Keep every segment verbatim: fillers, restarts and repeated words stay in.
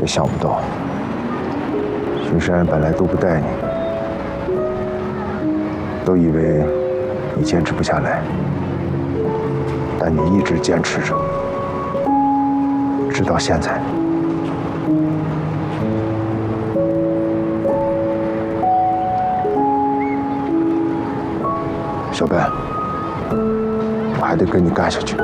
想不到，巡山本来都不带你，都以为你坚持不下来，但你一直坚持着，直到现在。小白，我还得跟你干下去。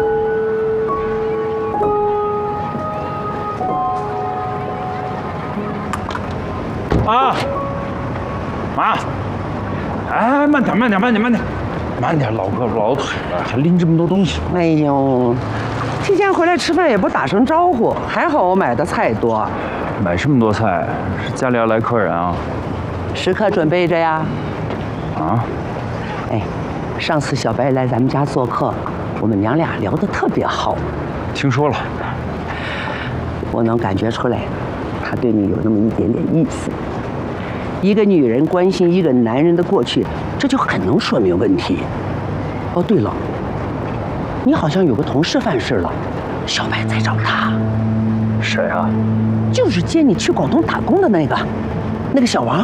啊，妈，哎，慢点，慢点，慢点，慢点，慢点，老胳膊老腿了，还拎这么多东西。 哎呦，提前回来吃饭也不打声招呼，还好我买的菜多。 买这么多菜，是家里要来客人啊？ 时刻准备着呀。 啊？ 哎，上次小白来咱们家做客，我们娘俩聊得特别好。 听说了。 我能感觉出来，他对你有那么一点点意思。 一个女人关心一个男人的过去，这就很能说明问题。哦，对了，你好像有个同事犯事了，小白在找他。 谁啊？ 就是接你去广东打工的那个，那个小王。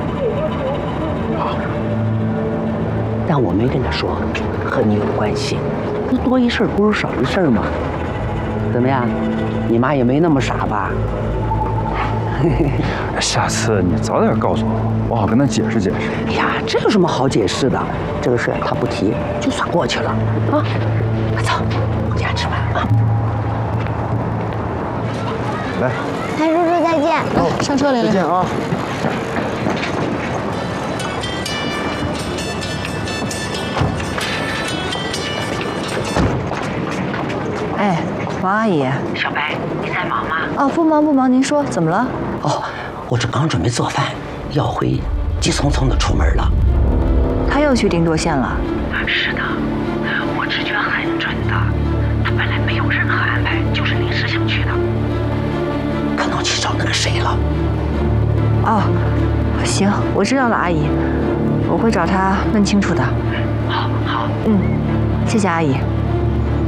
啊。但我没跟他说和你有关系，那多一事不如少一事嘛。怎么样，你妈也没那么傻吧？ 下次你早点告诉我，我好跟他解释解释。 哎呀，这有什么好解释的？这个事他不提，就算过去了啊。走，回家吃饭啊。 来， 谭叔叔再见。 哦， 上车，玲玲。 再见啊。 哎，王阿姨。 小白，你在忙吗？ 哦，不忙不忙，您说怎么了？ 哦，我这刚准备做饭，耀辉急匆匆的出门了。 他又去定多县了？ 是的，我直觉很准的。他本来没有任何安排，就是临时想去的。可能去找那个谁了。 哦，行，我知道了，阿姨，我会找他问清楚的。 好，好， 嗯，谢谢阿姨。